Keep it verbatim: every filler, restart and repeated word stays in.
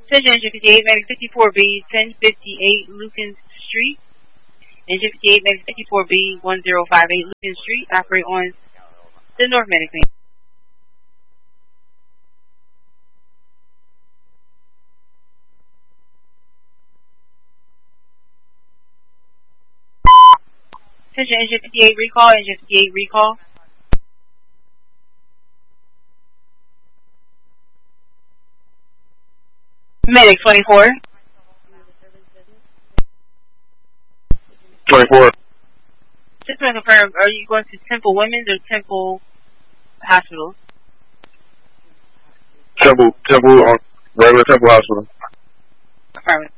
Attention, Engine fifty-eight, Medic fifty-four B, ten fifty-eight Lucan Street. Engine fifty-eight, Medic fifty-four B, ten fifty-eight Lucan Street. Operate on the North Medic Lane. Attention, Engine fifty-eight, recall, Engine fifty-eight, recall. Medic twenty-four. twenty-four. Just want to confirm, are you going to Temple Women's or Temple Hospital? Temple, Temple, uh, regular Temple Hospital. Affirmative.